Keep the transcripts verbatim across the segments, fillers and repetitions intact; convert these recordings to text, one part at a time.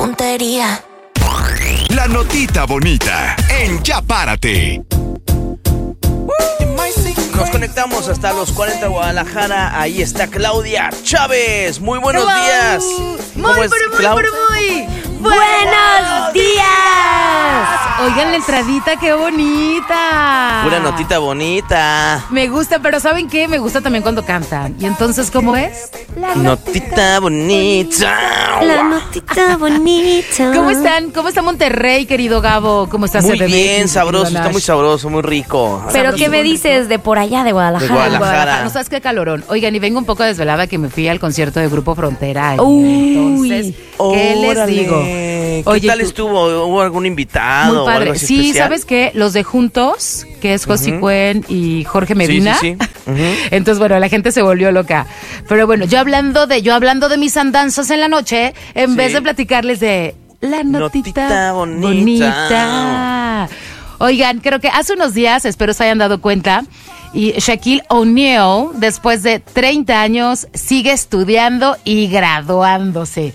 tontería. La notita bonita en Ya Párate. Nos conectamos hasta los cuarenta Guadalajara. Ahí está Claudia Chávez. Muy buenos Hello. días. Muy, ¿Cómo es, pero muy, Clau? pero muy. ¡Buenos días! Oigan la entradita, qué bonita. Pura notita bonita. Me gusta, pero ¿saben qué? Me gusta también cuando cantan. ¿Y entonces cómo es? La Notita bonita. La notita bonita. ¿Cómo están? ¿Cómo está Monterrey, querido Gabo? ¿Cómo estás? Muy C D M X, bien, mi sabroso. querido Está muy Nash? sabroso, muy rico. ¿Pero Sabroso, qué me muy dices de por allá de Guadalajara? De Guadalajara. Guadalajara. No sabes qué calorón. Oigan, y vengo un poco desvelada que me fui al concierto de Grupo Frontera. ayer. Uy. Entonces, ¿qué les Órale. digo? ¿Qué Oye, tal tú- estuvo? ¿Hubo algún invitado Muy o algo padre. así Sí, especial? ¿sabes qué? Los de Juntos, que es Josi Ujú. Cuen y Jorge Medina. Sí, sí, sí. Ujú. Entonces, bueno, la gente se volvió loca. Pero bueno, yo hablando de, yo hablando de mis andanzas en la noche, en Sí. vez de platicarles de la notita, Notita bonita. bonita. Oigan, creo que hace unos días, espero se hayan dado cuenta, y Shaquille O'Neal, después de treinta años, sigue estudiando y graduándose.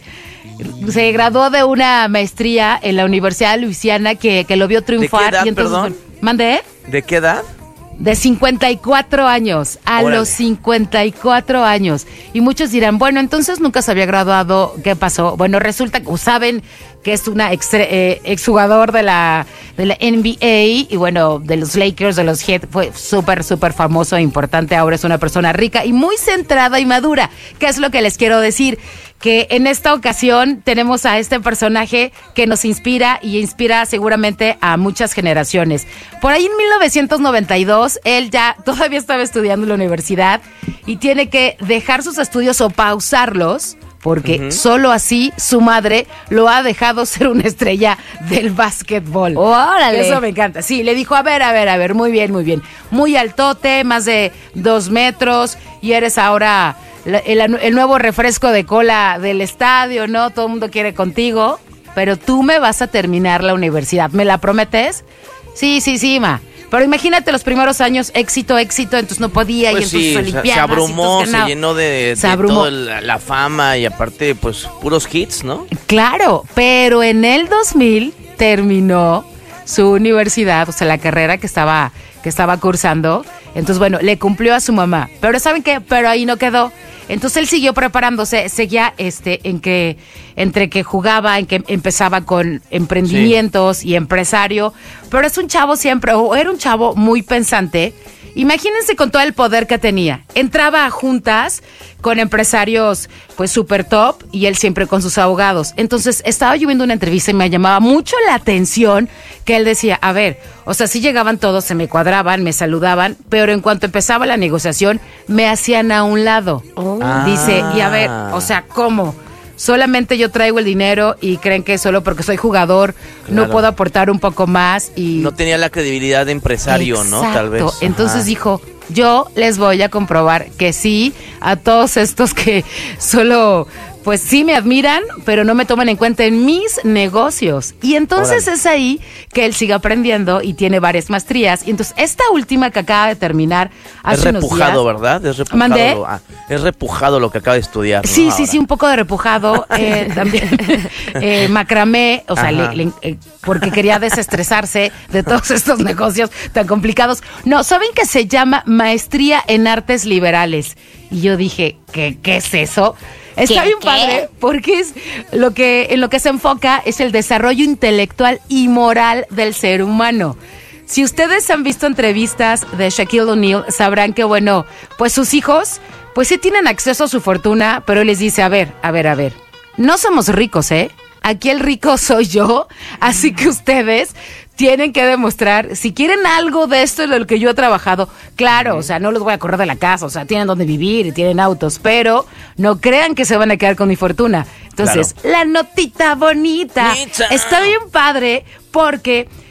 Se graduó de una maestría en la Universidad de Luisiana que, que lo vio triunfar. ¿De qué edad, y entonces, perdón? ¿Mandé? ¿De qué edad? De cincuenta y cuatro años, a Órale. los cincuenta y cuatro años. Y muchos dirán, bueno, entonces nunca se había graduado, ¿qué pasó? Bueno, resulta que saben que es una ex, eh, exjugador de la, de la N B A y bueno, de los Lakers, de los Heat, fue súper, súper famoso e importante. Ahora es una persona rica y muy centrada y madura. ¿Qué es lo que les quiero decir? Que en esta ocasión tenemos a este personaje que nos inspira y inspira seguramente a muchas generaciones. Por ahí en mil novecientos noventa y dos, él ya todavía estaba estudiando en la universidad y tiene que dejar sus estudios o pausarlos porque Ujú. solo así su madre lo ha dejado ser una estrella del básquetbol. ¡Órale! Eso me encanta. Sí, le dijo, a ver, a ver, a ver, muy bien, muy bien. Muy altote, más de dos metros y eres ahora la- el, el nuevo refresco de cola del estadio, ¿no? Todo el mundo quiere contigo, pero tú me vas a terminar la universidad. ¿Me la prometes? Sí, sí, sí, ma. Pero imagínate los primeros años, éxito, éxito, entonces no podía Pues y entonces sí, se, olimpiadas. se abrumó, y entonces se ganaba. llenó de, de Se abrumó. toda la, la fama y aparte, pues, puros hits, ¿no? Claro, pero en el dos mil terminó su universidad, o sea, la carrera que estaba, que estaba cursando. Entonces, bueno, le cumplió a su mamá. Pero ¿saben qué? Pero ahí no quedó. Entonces él siguió preparándose, seguía este, en que, entre que jugaba, en que empezaba con emprendimientos y empresario. Pero es un chavo siempre, o era un chavo muy pensante. Imagínense con todo el poder que tenía. Entraba a juntas con empresarios pues super top y él siempre con sus abogados. Entonces estaba yo viendo una entrevista y me llamaba mucho la atención que él decía, a ver, o sea, sí llegaban todos, se me cuadraban, me saludaban, pero en cuanto empezaba la negociación me hacían a un lado. Ah. Dice, y a ver, o sea, ¿cómo? Solamente yo traigo el dinero y creen que solo porque soy jugador no Claro. puedo aportar un poco más y No tenía la credibilidad de empresario, ¿no? Tal vez. Exacto. Entonces Ajá. dijo, yo les voy a comprobar que sí a todos estos que solo, pues sí me admiran, pero no me toman en cuenta en mis negocios. Y entonces Órale. es ahí que él sigue aprendiendo y tiene varias maestrías. Y entonces esta última que acaba de terminar hace Es unos repujado, días- ¿verdad? Es repujado. ¿Mandé? Lo, ah, es repujado lo que acaba de estudiar, ¿no? Sí, sí, Ahora. sí, un poco de repujado, eh, también eh, macramé, o sea, Ajá. le- le- eh, porque quería desestresarse de todos estos negocios tan complicados. No, ¿saben que se llama Maestría en Artes Liberales? Y yo dije, ¿qué, qué es eso? Está ¿Qué, bien qué? padre, porque es lo que en lo que se enfoca es el desarrollo intelectual y moral del ser humano. Si ustedes han visto entrevistas de Shaquille O'Neal, sabrán que, bueno, pues sus hijos, pues sí tienen acceso a su fortuna, pero él les dice, a ver, a ver, a ver, no somos ricos, ¿eh? Aquí el rico soy yo, así que ustedes tienen que demostrar, si quieren algo de esto de lo que yo he trabajado, claro, o sea, no los voy a correr de la casa, o sea, tienen donde vivir y tienen autos, pero no crean que se van a quedar con mi fortuna. Entonces, Claro. la notita bonita Bonita. está bien padre porque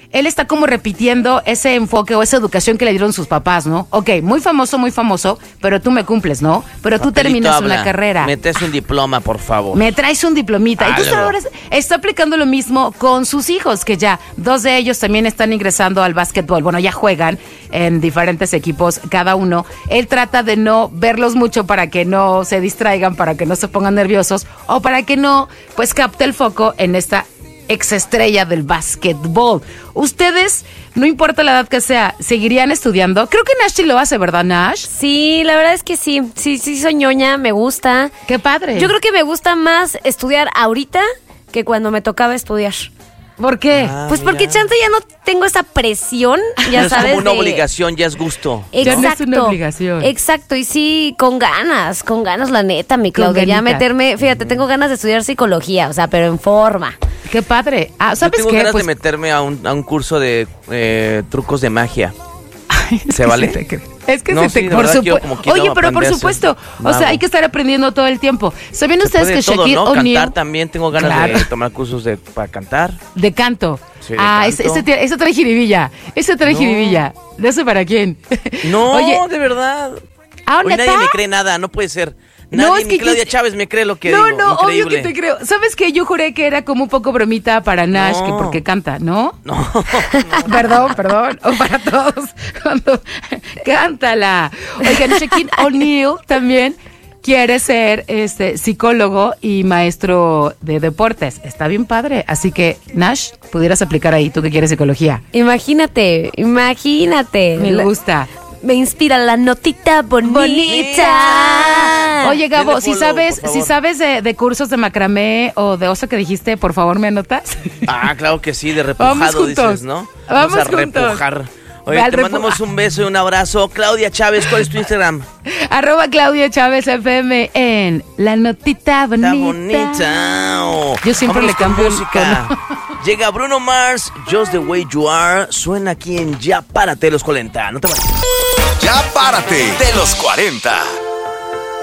él está como repitiendo ese enfoque o esa educación que le dieron sus papás, ¿no? Ok, muy famoso, muy famoso, pero tú me cumples, ¿no? Pero tú Papelito terminas habla. una carrera. Me traes un diploma, por favor. Me traes un diplomita. Algo. Entonces ahora está aplicando lo mismo con sus hijos, que ya dos de ellos también están ingresando al básquetbol. Bueno, ya juegan en diferentes equipos cada uno. Él trata de no verlos mucho para que no se distraigan, para que no se pongan nerviosos o para que no, pues, capte el foco en esta exestrella del básquetbol. Ustedes, no importa la edad que sea, ¿seguirían estudiando? Creo que Nash sí lo hace, ¿verdad, Nash? Sí, la verdad es que sí. Sí, sí soy ñoña, me gusta. Qué padre. Yo creo que me gusta más estudiar ahorita que cuando me tocaba estudiar. ¿Por qué? Ah, Pues porque mira. chance ya no tengo esa presión, ya No es sabes. como una de- obligación, ya es gusto. Ya no es Exacto. una obligación. Exacto, y sí, con ganas, con ganas, la neta, mi Con Claudia. Ya ganita. meterme, fíjate, tengo ganas de estudiar psicología, o sea, pero en forma. Qué padre. Ah, Yo ¿sabes tengo qué? ganas Pues, de meterme a un, a un curso de eh, trucos de magia. ¿Se vale? Se te cree. Es que No, se te, sí, de por verdad quiero supuesto. como quiero Oye, pero por aprender a ser supuesto, o mago. sea, hay que estar aprendiendo todo el tiempo. ¿Sabían Se ustedes puede que todo, Shaquille ¿no? O'Neal Cantar también, tengo ganas Claro. de tomar cursos de, para cantar. de canto? Sí, de ah, canto. Ese, ese, tiene- ese trae jiribilla. Ese trae No. jiribilla. No sé para quién. No, Oye, de verdad. ¿ah, Hoy nadie neta? me cree nada, no puede ser. No, Nadie, es ni que Claudia yo- Chávez me cree lo que no, digo. no, obvio Increíble. que te creo. ¿Sabes qué? Yo juré que era como un poco bromita para Nash, No. que porque canta, ¿no? No. Perdón, perdón. O para todos. Cuando cántala. Oigan, Shaquille O'Neal también quiere ser este psicólogo y maestro de deportes. Está bien padre. Así que, Nash, pudieras aplicar ahí, tú que quieres psicología. Imagínate, imagínate. Me La- gusta. Me inspira la notita bonita. Oye, Gabo, Denle si follow, sabes, por favor. si sabes de, de cursos de macramé o de oso que dijiste, por favor, ¿me anotas? Ah, claro que sí, de repujado Vamos juntos. dices, ¿no? Vamos a juntos. repujar. Oye, Ve al te repu- mandamos un beso y un abrazo. Claudia Chávez, ¿cuál es tu Instagram? Arroba Claudia Chávez F M en La Notita Bonita. Está bonita. Oh. Yo siempre Vámonos le cambio con el música. Llega Bruno Mars, Just the Way You Are. Suena aquí en Ya Párate los cuarenta. No te vayas. Ya párate de los cuarenta.